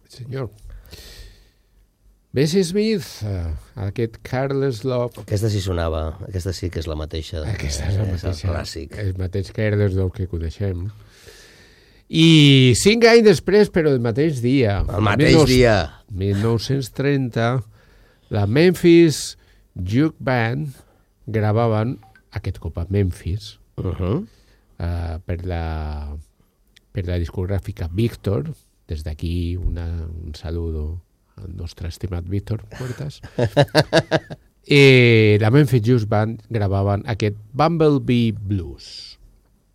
senyor. Bessie Smith, aquest Careless Love. Aquesta sí sonava, aquesta sí que és la mateixa. Aquesta és la mateixa. És el clàssic. El mateix Careless Love que coneixem. I 5 anys després, però el mateix dia. El mateix dia. 1930, la Memphis Juke Band gravaven, aquest cop a Memphis, per la discogràfica Victor. Des d'aquí un saludo al nostre estimat Víctor Puertas. La Memphis Juke Band gravaven aquest Bumblebee Blues.